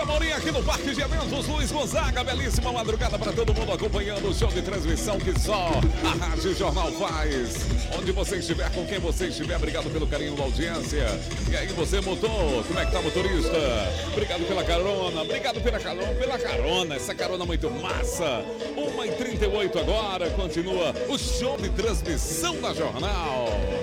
Amorim aqui no Parque de Eventos Luiz Gonzaga. Belíssima madrugada para todo mundo acompanhando o show de transmissão que só a Rádio Jornal faz. Onde você estiver, com quem você estiver, obrigado pelo carinho da audiência. E aí você, motor, como é que tá, motorista? Obrigado pela carona, obrigado pela carona, essa carona muito massa. 1h38 agora, continua o show de transmissão da Jornal.